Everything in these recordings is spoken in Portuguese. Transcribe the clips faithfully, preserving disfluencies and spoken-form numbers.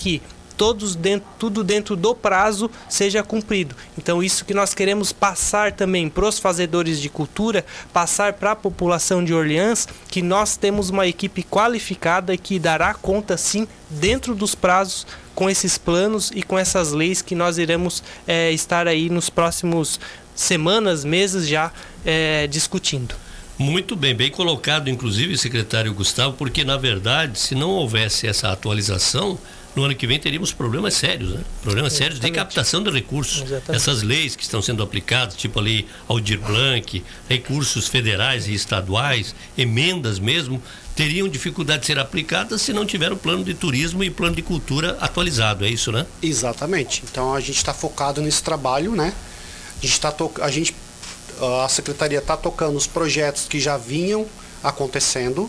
que todos dentro, tudo dentro do prazo seja cumprido. Então isso que nós queremos passar também para os fazedores de cultura, passar para a população de Orleans, que nós temos uma equipe qualificada e que dará conta sim, dentro dos prazos, com esses planos e com essas leis que nós iremos é, estar aí nos próximos semanas, meses já é, discutindo. Muito bem, bem colocado, inclusive, secretário Gustavo, porque na verdade, se não houvesse essa atualização, no ano que vem teríamos problemas sérios, né? Problemas Exatamente. sérios de captação de recursos. Exatamente. Essas leis que estão sendo aplicadas, tipo a lei Aldir Blanc, recursos federais e estaduais, emendas mesmo, teriam dificuldade de ser aplicadas se não tiver o plano de turismo e plano de cultura atualizado, é isso, né? Exatamente. Então a gente está focado nesse trabalho, né? A gente tá to... a gente a secretaria está tocando os projetos que já vinham acontecendo.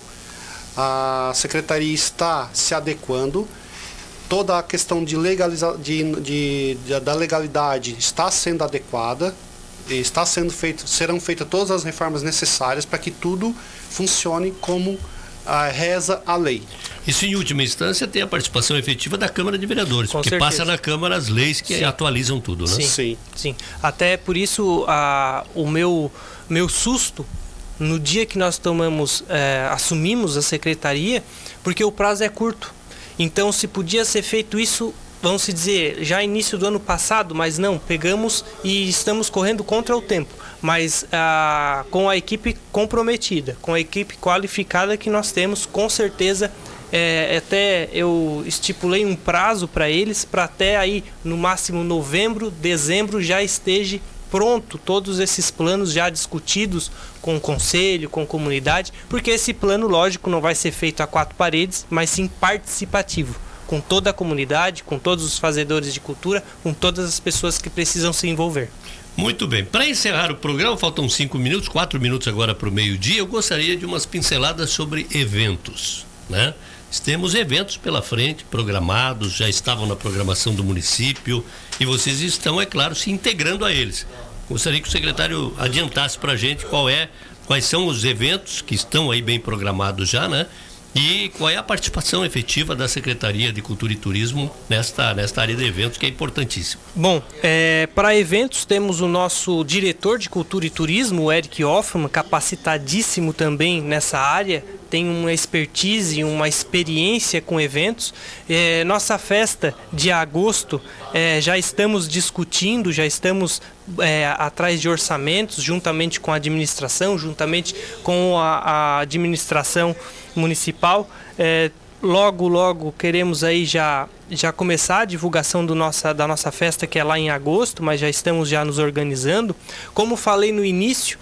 A secretaria está se adequando. Toda a questão de legaliza... de, de, de, da legalidade está sendo adequada, está sendo feito, serão feitas todas as reformas necessárias para que tudo funcione como a reza a lei. Isso, em última instância, tem a participação efetiva da Câmara de Vereadores, Com porque certeza. passa na Câmara as leis que Sim. atualizam tudo, né? Sim, sim. sim. Até por isso a, o meu, meu susto no dia que nós tomamos, é, assumimos a secretaria, porque o prazo é curto. Então, se podia ser feito isso, vamos se dizer, já início do ano passado, mas não, pegamos e estamos correndo contra o tempo. Mas ah, com a equipe comprometida, com a equipe qualificada que nós temos, com certeza, é, até eu estipulei um prazo para eles, para até aí, no máximo novembro, dezembro, já esteja pronto todos esses planos já discutidos com o conselho, com a comunidade, porque esse plano, lógico, não vai ser feito a quatro paredes, mas sim participativo, com toda a comunidade, com todos os fazedores de cultura, com todas as pessoas que precisam se envolver. Muito bem, para encerrar o programa, faltam cinco minutos, quatro minutos agora para o meio-dia, eu gostaria de umas pinceladas sobre eventos, né? Temos eventos pela frente, programados, já estavam na programação do município e vocês estão, é claro, se integrando a eles. Gostaria que o secretário adiantasse para a gente qual é, quais são os eventos que estão aí bem programados já, né? E qual é a participação efetiva da Secretaria de Cultura e Turismo nesta, nesta área de eventos, que é importantíssimo. Bom, é, para eventos temos o nosso diretor de Cultura e Turismo, o Eric Hoffman, capacitadíssimo também nessa área, tem uma expertise, uma experiência com eventos. É, nossa festa de agosto, é, já estamos discutindo, já estamos é, atrás de orçamentos, juntamente com a administração, juntamente com a, a administração municipal. É, logo, logo queremos aí já, já começar a divulgação do nossa, da nossa festa, que é lá em agosto, mas já estamos já nos organizando. Como falei no início,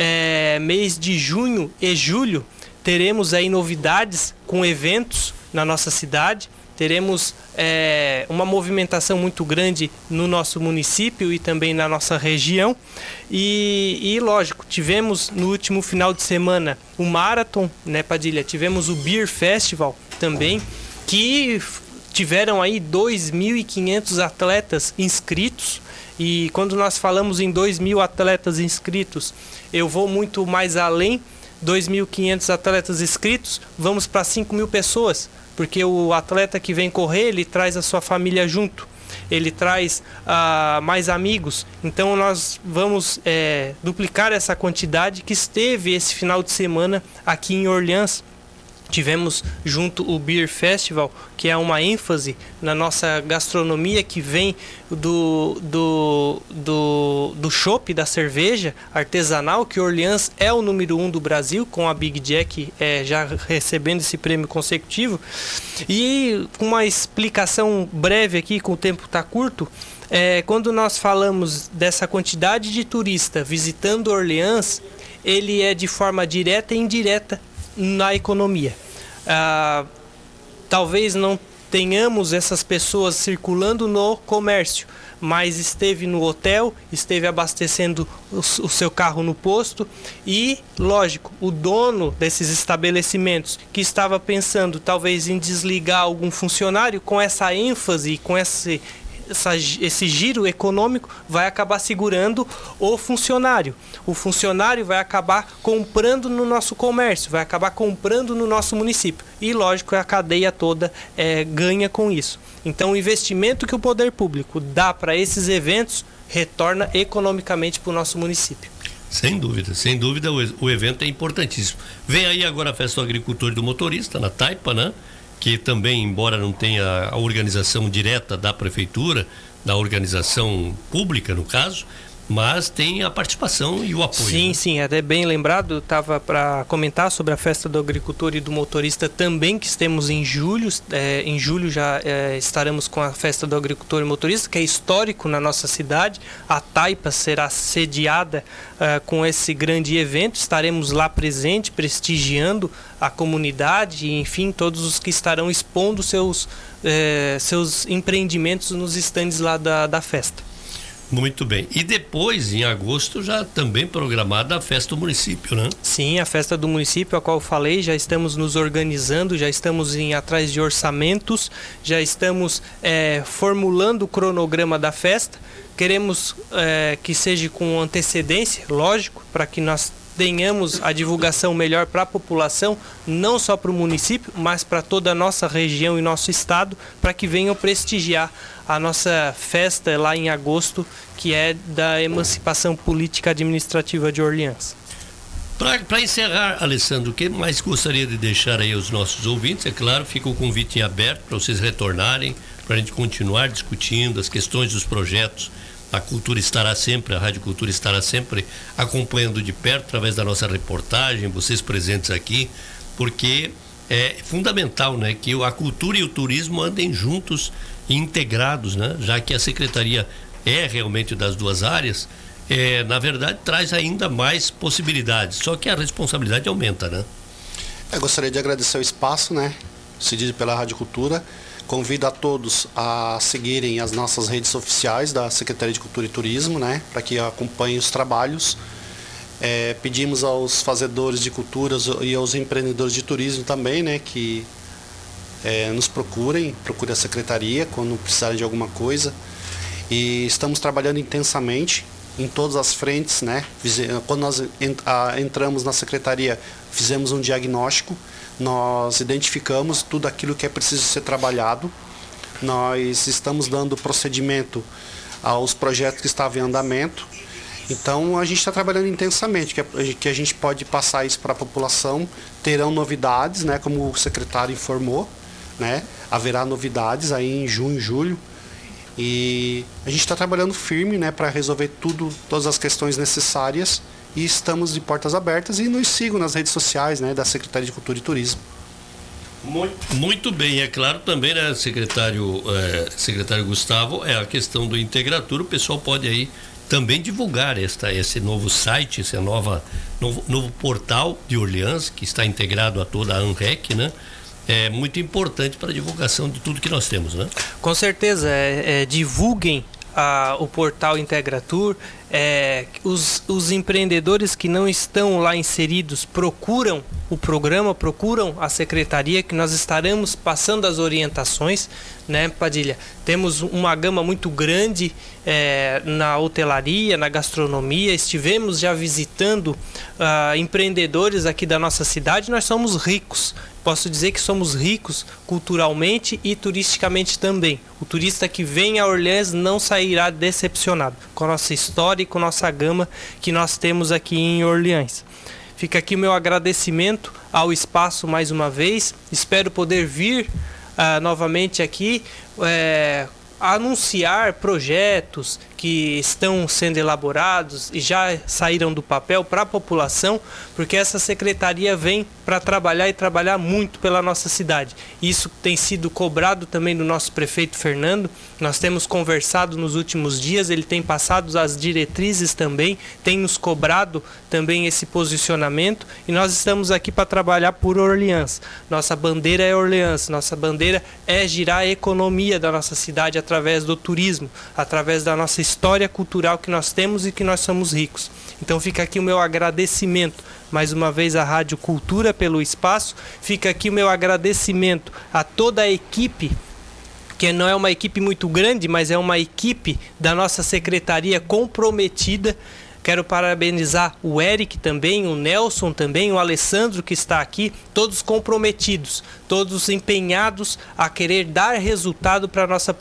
é, mês de junho e julho, teremos aí novidades com eventos na nossa cidade. Teremos é, uma movimentação muito grande no nosso município e também na nossa região. E, e lógico, tivemos no último final de semana o Marathon, né, Padilha? Tivemos o Beer Festival também, que tiveram aí dois mil e quinhentos atletas inscritos. E quando nós falamos em dois mil atletas inscritos, eu vou muito mais além. dois mil e quinhentos atletas inscritos, vamos para cinco mil pessoas, porque o atleta que vem correr, ele traz a sua família junto, ele traz uh, mais amigos. Então nós vamos é, duplicar essa quantidade que esteve esse final de semana aqui em Orleans. Tivemos junto o Beer Festival, que é uma ênfase na nossa gastronomia, que vem do, do, do, do chopp, da cerveja artesanal, que Orleans é o número um do Brasil, com a Big Jack é, já recebendo esse prêmio consecutivo. E com uma explicação breve aqui, com o tempo está curto, é, quando nós falamos dessa quantidade de turista visitando Orleans, ele é de forma direta e indireta na economia. Ah, talvez não tenhamos essas pessoas circulando no comércio, mas esteve no hotel, esteve abastecendo o, o seu carro no posto e, lógico, o dono desses estabelecimentos que estava pensando talvez em desligar algum funcionário, com essa ênfase, com esse essa, esse giro econômico vai acabar segurando o funcionário. O funcionário vai acabar comprando no nosso comércio, vai acabar comprando no nosso município. E, lógico, a cadeia toda é, ganha com isso. Então, o investimento que o poder público dá para esses eventos retorna economicamente para o nosso município. Sem dúvida, sem dúvida, o, o evento é importantíssimo. Vem aí agora a Festa do Agricultor e do Motorista, na Taipa, né? Que também, embora não tenha a organização direta da prefeitura, da organização pública, no caso, mas tem a participação e o apoio. Sim, né? sim, até bem lembrado, estava para comentar sobre a Festa do Agricultor e do Motorista também, que temos em julho. É, em julho já é, estaremos com a Festa do Agricultor e Motorista, que é histórico na nossa cidade. A Taipa será sediada é, com esse grande evento, estaremos lá presente, prestigiando a comunidade e, enfim, todos os que estarão expondo seus, é, seus empreendimentos nos estandes lá da, da festa. Muito bem. E depois, em agosto, já também programada a festa do município, né? Sim, a festa do município, a qual eu falei, já estamos nos organizando, já estamos em atrás de orçamentos, já estamos é, formulando o cronograma da festa. Queremos é, que seja com antecedência, lógico, para que nós tenhamos a divulgação melhor para a população, não só para o município, mas para toda a nossa região e nosso estado, para que venham prestigiar a nossa festa lá em agosto, que é da Emancipação Política Administrativa de Orleans. Para encerrar, Alessandro, o que mais gostaria de deixar aí aos nossos ouvintes? É claro, fica o convite em aberto para vocês retornarem, para a gente continuar discutindo as questões dos projetos. A cultura estará sempre, a Rádio Cultura estará sempre acompanhando de perto através da nossa reportagem, vocês presentes aqui, porque é fundamental, né, que a cultura e o turismo andem juntos e integrados, né, já que a Secretaria é realmente das duas áreas, é, na verdade traz ainda mais possibilidades, só que a responsabilidade aumenta, né? Eu gostaria de agradecer o espaço, né, cedido pela Rádio Cultura. Convido a todos a seguirem as nossas redes oficiais da Secretaria de Cultura e Turismo, né, para que acompanhem os trabalhos. É, pedimos aos fazedores de culturas e aos empreendedores de turismo também, né, que é, nos procurem, procurem a Secretaria quando precisarem de alguma coisa. E estamos trabalhando intensamente em todas as frentes, né. Quando nós entramos na Secretaria, fizemos um diagnóstico. Nós identificamos tudo aquilo que é preciso ser trabalhado. Nós estamos dando procedimento aos projetos que estavam em andamento. Então, a gente está trabalhando intensamente, que a gente pode passar isso para a população. Terão novidades, né, como o secretário informou, né? Haverá novidades aí em junho, julho. E a gente está trabalhando firme, né, para resolver tudo, todas as questões necessárias. E estamos de portas abertas e nos sigam nas redes sociais, né, da Secretaria de Cultura e Turismo. Muito, muito bem, é claro também, né, secretário, é, secretário Gustavo, é a questão do Integratur, o pessoal pode aí também divulgar esta, esse novo site, esse nova, novo, novo portal de Orleans, que está integrado a toda a ANREC, né? É muito importante para a divulgação de tudo que nós temos, né? Com certeza, é, é, divulguem a, o portal Integratur. É, os, os empreendedores que não estão lá inseridos procuram o programa, procuram a secretaria, que nós estaremos passando as orientações, né, Padilha? Temos uma gama muito grande é, na hotelaria, na gastronomia, estivemos já visitando uh, empreendedores aqui da nossa cidade. Nós somos ricos, posso dizer que somos ricos culturalmente e turisticamente também. O turista que vem a Orleans não sairá decepcionado com a nossa história e com a nossa gama que nós temos aqui em Orleans. Fica aqui o meu agradecimento ao espaço mais uma vez. Espero poder vir uh, novamente aqui é, anunciar projetos que estão sendo elaborados e já saíram do papel para a população, porque essa secretaria vem para trabalhar e trabalhar muito pela nossa cidade. Isso tem sido cobrado também do nosso prefeito Fernando. Nós temos conversado nos últimos dias, ele tem passado as diretrizes também, tem nos cobrado também esse posicionamento, e nós estamos aqui para trabalhar por Orleans. Nossa bandeira é Orleans, nossa bandeira é girar a economia da nossa cidade através do turismo, através da nossa história cultural que nós temos e que nós somos ricos. Então fica aqui o meu agradecimento mais uma vez à Rádio Cultura pelo espaço, fica aqui o meu agradecimento a toda a equipe que não é uma equipe muito grande, mas é uma equipe da nossa secretaria comprometida. Quero parabenizar o Eric também, o Nelson também, o Alessandro que está aqui, todos comprometidos, todos empenhados a querer dar resultado para a nossa